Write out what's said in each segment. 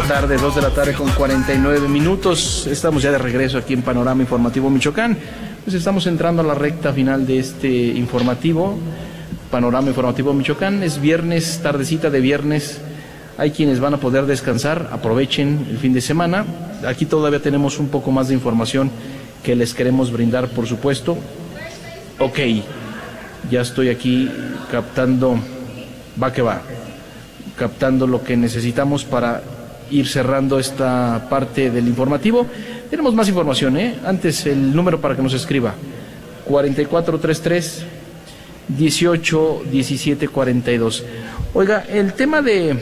tarde, 2 de la tarde con 49 minutos. Estamos ya de regreso aquí en Panorama Informativo Michoacán. Pues estamos entrando a la recta final de este informativo, Panorama Informativo Michoacán. Es viernes, tardecita de viernes. Hay quienes van a poder descansar, aprovechen el fin de semana. Aquí todavía tenemos un poco más de información que les queremos brindar, por supuesto. Ok, ya estoy aquí captando, captando lo que necesitamos para ir cerrando esta parte del informativo. Tenemos más información, Antes el número para que nos escriba, 4433 18 17 42. Oiga, el tema de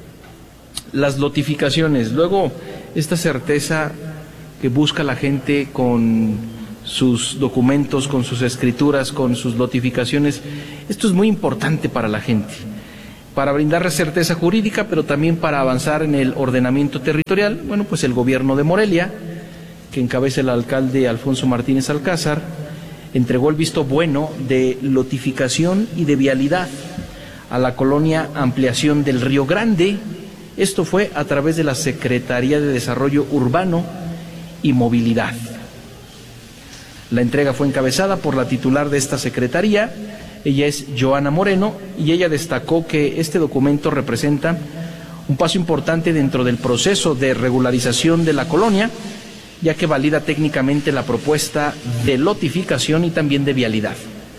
las notificaciones, luego esta certeza que busca la gente con sus documentos, con sus escrituras, con sus notificaciones, esto es muy importante para la gente, para brindarle certeza jurídica, pero también para avanzar en el ordenamiento territorial. Bueno, pues el gobierno de Morelia, que encabeza el alcalde Alfonso Martínez Alcázar, entregó el visto bueno de lotificación y de vialidad a la colonia Ampliación del Río Grande. Esto fue a través de la Secretaría de Desarrollo Urbano y Movilidad. La entrega fue encabezada por la titular de esta secretaría. Ella es Joana Moreno, y ella destacó que este documento representa un paso importante dentro del proceso de regularización de la colonia, ya que valida técnicamente la propuesta de lotificación y también de vialidad.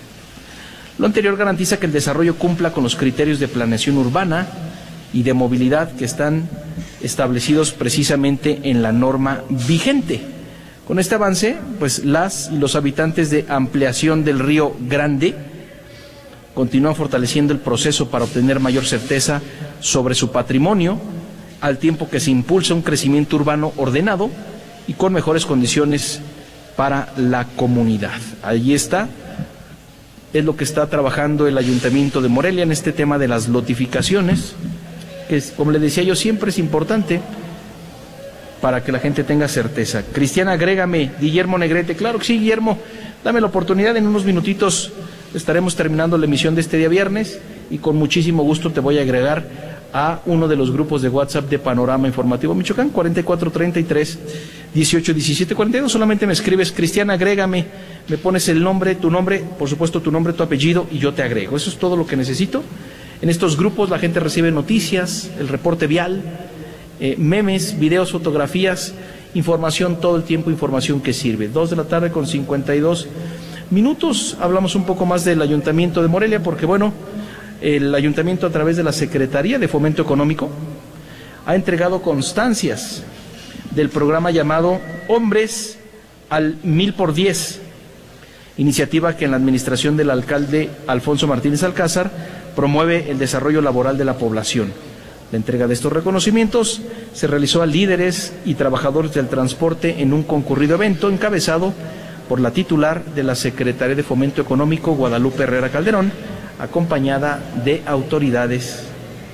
Lo anterior garantiza que el desarrollo cumpla con los criterios de planeación urbana y de movilidad que están establecidos precisamente en la norma vigente. Con este avance, pues las y los habitantes de Ampliación del Río Grande continúan fortaleciendo el proceso para obtener mayor certeza sobre su patrimonio, al tiempo que se impulsa un crecimiento urbano ordenado y con mejores condiciones para la comunidad. Allí está, es lo que está trabajando el Ayuntamiento de Morelia en este tema de las notificaciones, que como le decía yo, siempre es importante para que la gente tenga certeza. Cristiana, agrégame, Guillermo Negrete. Claro que sí, Guillermo, dame la oportunidad, en unos minutitos estaremos terminando la emisión de este día viernes y con muchísimo gusto te voy a agregar a uno de los grupos de WhatsApp de Panorama Informativo Michoacán, 4433 18 17 42. Solamente me escribes, Cristiana, agrégame, me pones el nombre, tu nombre, por supuesto tu nombre, tu apellido, y yo te agrego. Eso es todo lo que necesito. En estos grupos la gente recibe noticias, el reporte vial, memes, videos, fotografías, información todo el tiempo, información que sirve. 2 de la tarde con 52 minutos. Hablamos un poco más del Ayuntamiento de Morelia, porque bueno, el Ayuntamiento, a través de la Secretaría de Fomento Económico, ha entregado constancias del programa llamado Hombres al 1000x10, iniciativa que en la administración del alcalde Alfonso Martínez Alcázar promueve el desarrollo laboral de la población. La entrega de estos reconocimientos se realizó a líderes y trabajadores del transporte en un concurrido evento encabezado por la titular de la Secretaría de Fomento Económico, Guadalupe Herrera Calderón, acompañada de autoridades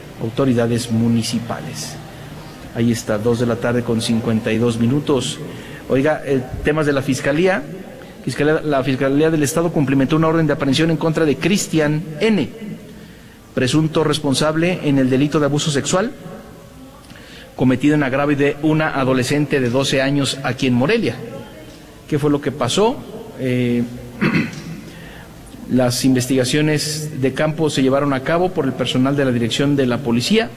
municipales. Ahí está, 2 de la tarde con 52 minutos. Oiga, temas de la Fiscalía. La Fiscalía del Estado cumplimentó una orden de aprehensión en contra de Cristian N., presunto responsable en el delito de abuso sexual cometido en agravio de una adolescente de 12 años aquí en Morelia. ¿Qué fue lo que pasó? Las investigaciones de campo se llevaron a cabo por el personal de la Dirección de la Policía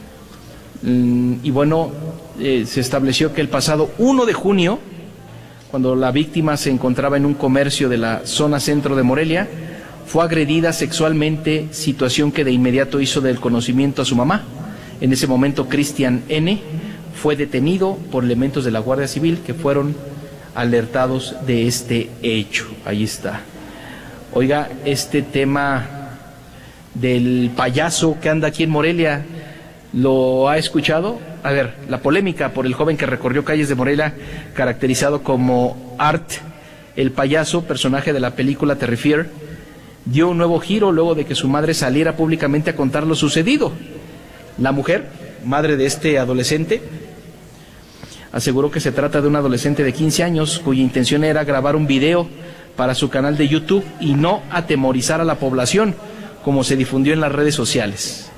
y bueno, se estableció que el pasado 1 de junio, cuando la víctima se encontraba en un comercio de la zona centro de Morelia, fue agredida sexualmente, situación que de inmediato hizo del conocimiento a su mamá. En ese momento, Cristian N. fue detenido por elementos de la Guardia Civil que fueron alertados de este hecho. Ahí está. Oiga, este tema del payaso que anda aquí en Morelia, ¿lo ha escuchado? A ver, la polémica por el joven que recorrió calles de Morelia caracterizado como Art, el payaso, personaje de la película Terrifier, dio un nuevo giro luego de que su madre saliera públicamente a contar lo sucedido. La mujer, madre de este adolescente, aseguró que se trata de un adolescente de 15 años cuya intención era grabar un video para su canal de YouTube y no atemorizar a la población, como se difundió en las redes sociales.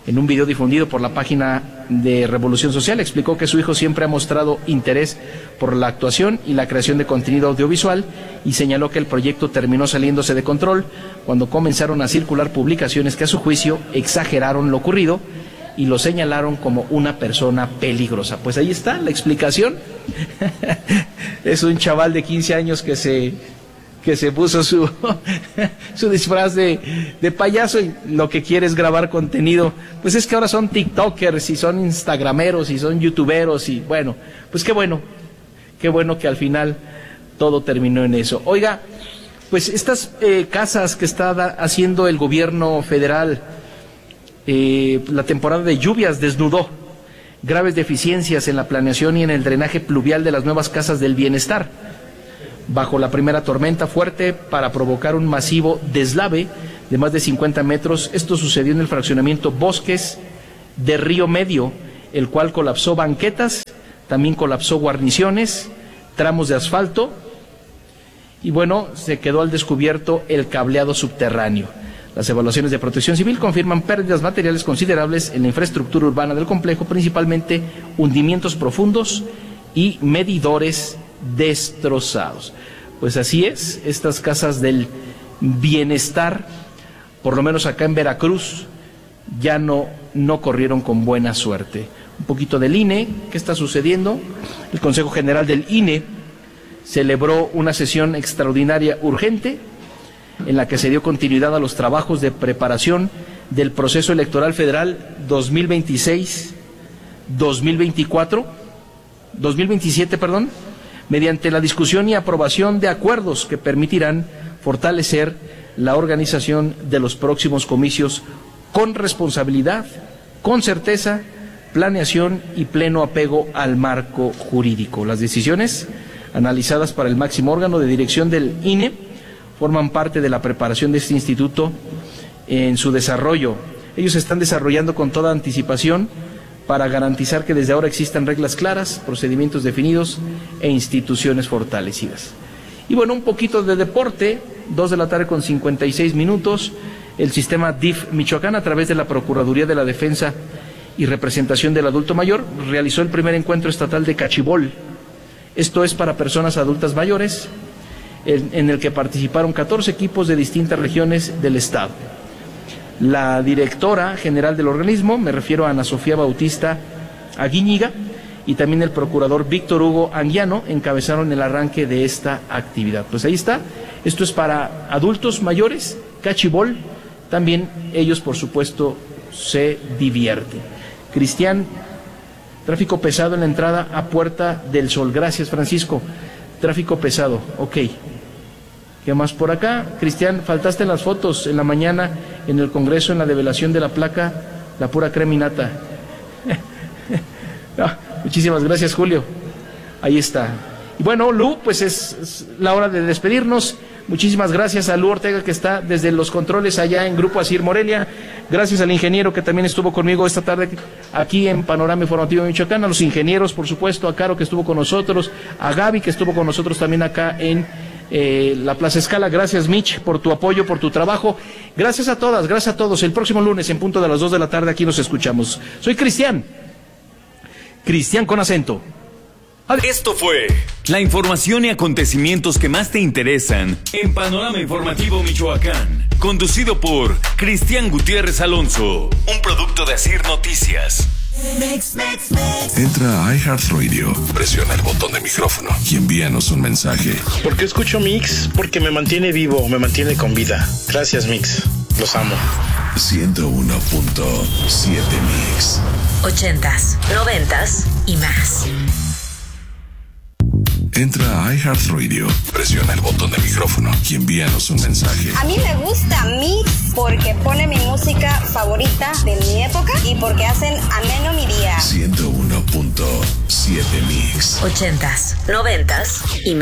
En un video difundido por la página de Revolución Social, explicó que su hijo siempre ha mostrado interés por la actuación y la creación de contenido audiovisual y señaló que el proyecto terminó saliéndose de control cuando comenzaron a circular publicaciones que a su juicio exageraron lo ocurrido y lo señalaron como una persona peligrosa. Pues ahí está la explicación. Es un chaval de 15 años que se puso su disfraz de payaso y lo que quiere es grabar contenido. Pues es que ahora son tiktokers y son instagrameros y son youtuberos y bueno, pues qué bueno que al final todo terminó en eso. Oiga, pues estas casas que está haciendo el gobierno federal, la temporada de lluvias desnudó graves deficiencias en la planeación y en el drenaje pluvial de las nuevas casas del bienestar. Bajo la primera tormenta fuerte para provocar un masivo deslave de más de 50 metros, esto sucedió en el fraccionamiento Bosques de Río Medio, el cual colapsó banquetas, también colapsó guarniciones, tramos de asfalto y bueno, se quedó al descubierto el cableado subterráneo. Las evaluaciones de Protección Civil confirman pérdidas materiales considerables en la infraestructura urbana del complejo, principalmente hundimientos profundos y medidores destrozados. Pues así es, estas casas del bienestar, por lo menos acá en Veracruz, ya no corrieron con buena suerte. Un poquito del INE, ¿qué está sucediendo? El Consejo General del INE celebró una sesión extraordinaria urgente en la que se dio continuidad a los trabajos de preparación del proceso electoral federal 2027, mediante la discusión y aprobación de acuerdos que permitirán fortalecer la organización de los próximos comicios con responsabilidad, con certeza, planeación y pleno apego al marco jurídico. Las decisiones analizadas para el máximo órgano de dirección del INE forman parte de la preparación de este instituto en su desarrollo. Ellos se están desarrollando con toda anticipación para garantizar que desde ahora existan reglas claras, procedimientos definidos e instituciones fortalecidas. Y bueno, un poquito de deporte, 2:56 p.m, el sistema DIF Michoacán, a través de la Procuraduría de la Defensa y Representación del Adulto Mayor, realizó el primer encuentro estatal de cachibol. Esto es para personas adultas mayores, en el que participaron 14 equipos de distintas regiones del estado. La directora general del organismo, me refiero a Ana Sofía Bautista Aguíñiga, y también el procurador Víctor Hugo Anguiano, encabezaron el arranque de esta actividad. Pues ahí está, esto es para adultos mayores, cachibol, también ellos por supuesto se divierten. Cristian, tráfico pesado en la entrada a Puerta del Sol. Gracias, Francisco. Tráfico pesado, ok. ¿Qué más por acá? Cristian, faltaste en las fotos en la mañana en el Congreso en la develación de la placa, la pura creminata. No, muchísimas gracias, Julio. Ahí está. Y bueno, Lu, pues es la hora de despedirnos. Muchísimas gracias a Lu Ortega, que está desde los controles allá en Grupo Asir Morelia. Gracias al ingeniero que también estuvo conmigo esta tarde aquí en Panorama Informativo Michoacán, a los ingenieros, por supuesto, a Caro, que estuvo con nosotros, a Gaby, que estuvo con nosotros también acá en la Plaza Escala. Gracias, Mitch, por tu apoyo, por tu trabajo. Gracias a todas, gracias a todos. El próximo lunes, en punto de las 2 de la tarde, aquí nos escuchamos. Soy Cristian con acento. Esto fue la información y acontecimientos que más te interesan en Panorama Informativo Michoacán, conducido por Cristian Gutiérrez Alonso, un producto de Asir Noticias. Entra a iHeartRadio, presiona el botón de micrófono y envíanos un mensaje. ¿Por qué escucho Mix? Porque me mantiene vivo, me mantiene con vida. Gracias, Mix. Los amo. 101.7 Mix. 80s, 90s y más. Entra a iHeartRadio, presiona el botón de micrófono y envíanos un mensaje. A mí me gusta Mix porque pone mi música favorita de mi época y porque hacen ameno mi día. 101.7 Mix. 80s, 90s y más.